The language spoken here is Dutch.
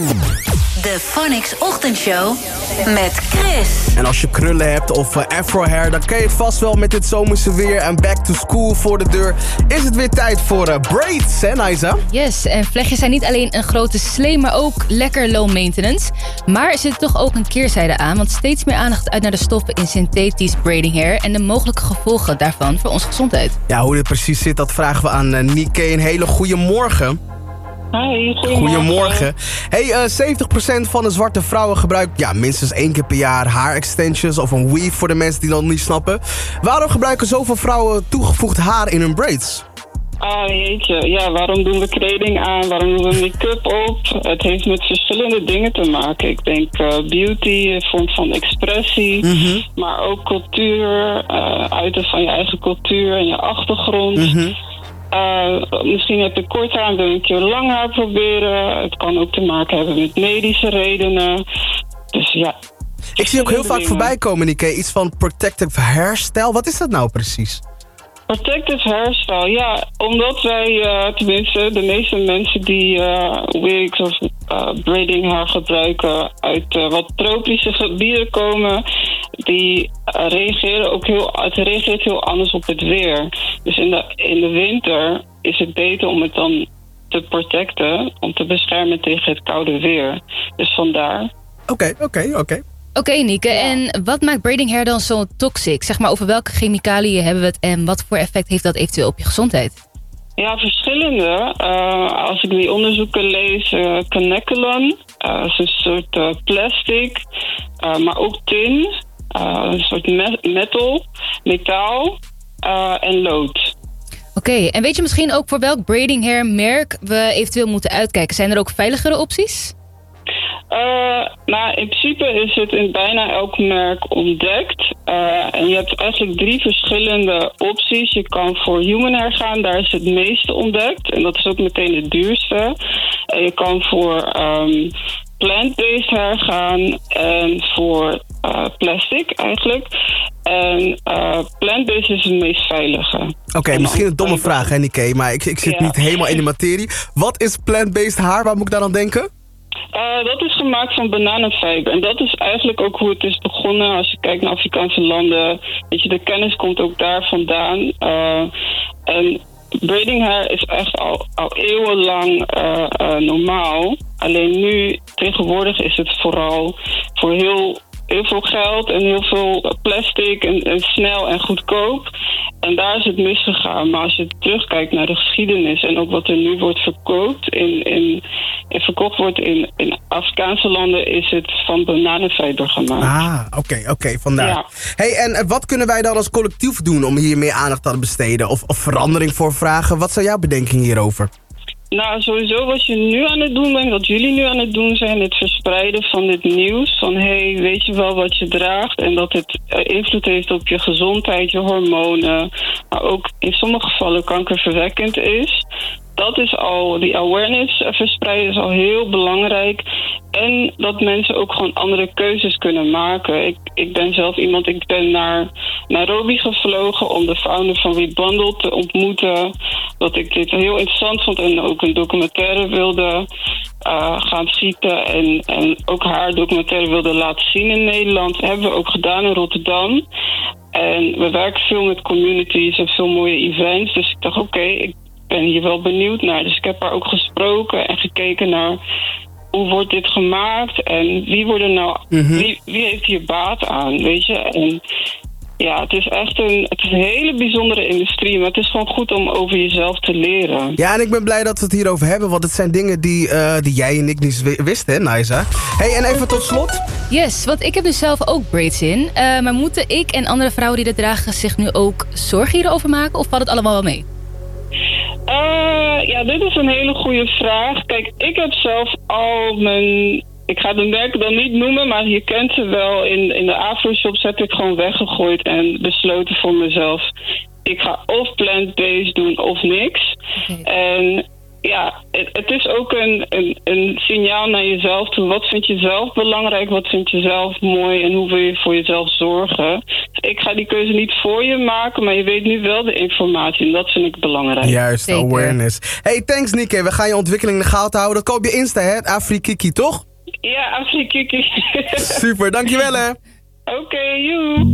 De Phonics Ochtendshow met Chris. En als je krullen hebt of afro-hair, dan ken je het vast wel met dit zomerse weer. En back to school voor de deur is het weer tijd voor braids, hè Naisa? Yes, en vlechtjes zijn niet alleen een grote slee, maar ook lekker low maintenance. Maar er zit toch ook een keerzijde aan, want steeds meer aandacht uit naar de stoffen in synthetisch braiding hair en de mogelijke gevolgen daarvan voor onze gezondheid. Ja, hoe dit precies zit, dat vragen we aan Nike. Een hele goede morgen. Hi, goedemorgen. Hey, 70% van de zwarte vrouwen gebruikt minstens 1 keer per jaar haar-extensions of een weave voor de mensen die dat niet snappen. Waarom gebruiken zoveel vrouwen toegevoegd haar in hun braids? Jeetje. Ja, waarom doen we kleding aan? Waarom doen we make-up op? Het heeft met verschillende dingen te maken. Ik denk beauty, een vorm van expressie, maar ook cultuur, uiten van je eigen cultuur en je achtergrond. Misschien heb je kort haar en wil je een keer lang haar proberen. Het kan ook te maken hebben met medische redenen. Dus ja. Ik zie ook heel vaak voorbij komen, Nike, iets van protective hairstyle. Wat is dat nou precies? Protective hairstyle, ja, omdat wij, tenminste de meeste mensen die wigs of braiding haar gebruiken uit wat tropische gebieden komen, die reageren ook het reageert heel anders op het weer. Dus in de winter is het beter om het dan te protecten, om te beschermen tegen het koude weer. Dus vandaar. Oké, Nike, en wat maakt braiding hair dan zo toxic? Zeg maar, over welke chemicaliën hebben we het en wat voor effect heeft dat eventueel op je gezondheid? Ja, verschillende. Als ik die onderzoeken lees, Canacolin, is een soort plastic, maar ook tin, een soort metaal en lood. Oké, en weet je misschien ook voor welk braiding hair merk we eventueel moeten uitkijken? Zijn er ook veiligere opties? In principe is het in bijna elk merk ontdekt. En je hebt eigenlijk 3 verschillende opties. Je kan voor human hair gaan, daar is het meeste ontdekt. En dat is ook meteen het duurste. En je kan voor plant-based hair gaan en voor plastic eigenlijk. En plant-based is het meest veilige. Oké, misschien een domme vraag, hè, Nike, maar ik zit niet helemaal in de materie. Wat is plant-based haar? Waar moet ik daar aan denken? Dat is gemaakt van bananenfiber. En dat is eigenlijk ook hoe het is begonnen. Als je kijkt naar Afrikaanse landen. Weet je, de kennis komt ook daar vandaan. En braiding hair is echt al eeuwenlang normaal. Alleen nu, tegenwoordig is het vooral voor heel veel geld en heel veel plastic en snel en goedkoop. En daar is het misgegaan. Maar als je terugkijkt naar de geschiedenis en ook wat er nu wordt verkoopt verkocht wordt in Afrikaanse landen, is het van bananenfiber gemaakt. Oké, vandaar. Ja. Hey, en wat kunnen wij dan als collectief doen om hier meer aandacht aan te besteden? Of verandering voor vragen? Wat zijn jouw bedenkingen hierover? Nou, sowieso wat je nu aan het doen bent, wat jullie nu aan het doen zijn, het verspreiden van dit nieuws. Van weet je wel wat je draagt en dat het invloed heeft op je gezondheid, je hormonen, maar ook in sommige gevallen kankerverwekkend is. Dat is al, die awareness verspreiden is al heel belangrijk. En dat mensen ook gewoon andere keuzes kunnen maken. Ik ben zelf iemand, ik ben naar Nairobi gevlogen om de founder van We Bundle te ontmoeten. Dat ik dit heel interessant vond en ook een documentaire wilde gaan schieten. En ook haar documentaire wilde laten zien in Nederland. Dat hebben we ook gedaan in Rotterdam. En we werken veel met communities en veel mooie events. Dus ik dacht ik ben hier wel benieuwd naar. Dus ik heb haar ook gesproken en gekeken naar hoe wordt dit gemaakt en wie wordt er nou, wie heeft hier baat aan, weet je? En ja, het is echt een hele bijzondere industrie, maar het is gewoon goed om over jezelf te leren. Ja, en ik ben blij dat we het hierover hebben, want het zijn dingen die jij en ik niet wisten, hè, Naisa? Hey, en even tot slot. Yes, want ik heb dus zelf ook braids in. Maar moeten ik en andere vrouwen die dat dragen zich nu ook zorgen hierover maken, of valt het allemaal wel mee? Dit is een hele goede vraag. Kijk, ik heb zelf al ik ga de merken dan niet noemen, maar je kent ze wel. In de afro-shops heb ik gewoon weggegooid en besloten voor mezelf. Ik ga of plant-based doen of niks. Okay. En ja, het is ook een signaal naar jezelf toe. Wat vind je zelf belangrijk? Wat vind je zelf mooi? En hoe wil je voor jezelf zorgen? Het ik ga die keuze niet voor je maken, maar je weet nu wel de informatie. En dat vind ik belangrijk. Juist, Zeker. awareness. Hey, thanks Nikke. We gaan je ontwikkeling in de gaten houden. Dat kan op je Insta, hè? Afrikiki, toch? Ja, Afrikiki. Super, dankjewel hè. Oké, joe.